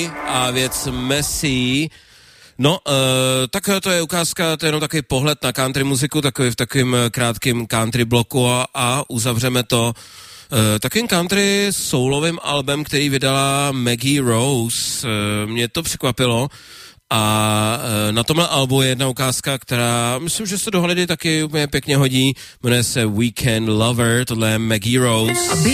A věc Messi. No, tak to je ukázka, to je jenom takový pohled na country muziku, takový v takovým krátkým country bloku a uzavřeme to takovým country soulovým albem, který vydala Maggie Rose. Mě to překvapilo. A na tomhle albu je jedna ukázka, která myslím, že se do holiday taky úplně pěkně hodí. Jmenuje se Weekend Lover, tohle je Maggie Rose.